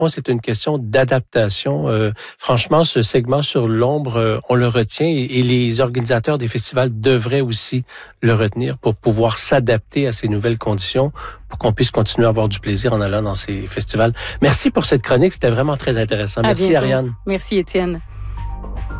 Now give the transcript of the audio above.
Moi, c'est une question d'adaptation. Franchement, ce segment sur l'ombre, on le retient et les organisateurs des festivals devraient aussi le retenir pour pouvoir s'adapter à ces nouvelles conditions pour qu'on puisse continuer à avoir du plaisir en allant dans ces festivals. Merci pour cette chronique, c'était vraiment très intéressant. Merci Ariane. Merci Étienne.